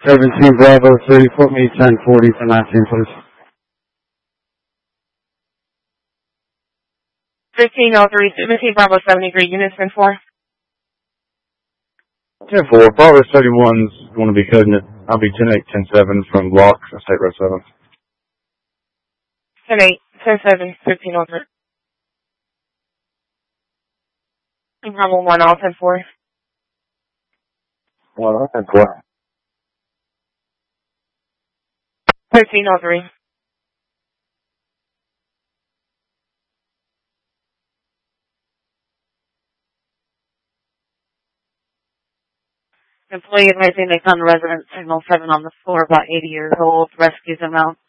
17 Bravo 30, put me 1040 for 19, please. 1503, 17 Bravo 73, units 10-4. 10-4, Bravo 71's going to be coding it. I'll be 10-8, 10-7 from Block, State Road 7. 10-8, 10-7, 1503. Bravo 1, all 10-4. 1, 10-4. 1303. Employee advising they found a resident signal 7 on the floor, about 80 years old. Rescues him out.